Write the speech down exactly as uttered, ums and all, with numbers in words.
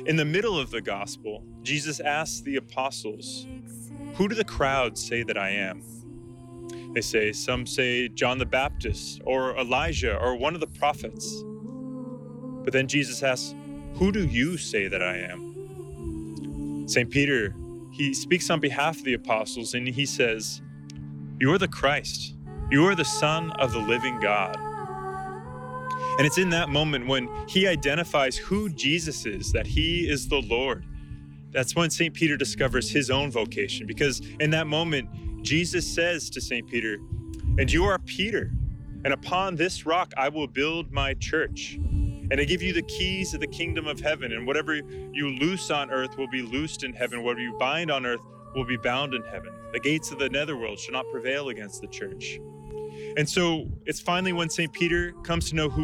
In the middle of the gospel, Jesus asks the apostles, "Who do the crowds say that I am?" They say, some say John the Baptist or Elijah or one of the prophets. But then Jesus asks, "Who do you say that I am?" Saint Peter, he speaks on behalf of the apostles and he says, "You are the Christ. You are the Son of the living God." And it's in that moment when he identifies who Jesus is, that he is the Lord. That's when Saint Peter discovers his own vocation, because in that moment, Jesus says to Saint Peter, "And you are Peter, and upon this rock I will build my church. And I give you the keys of the kingdom of heaven, and whatever you loose on earth will be loosed in heaven. Whatever you bind on earth will be bound in heaven. The gates of the netherworld shall not prevail against the church." And so it's finally when Saint Peter comes to know who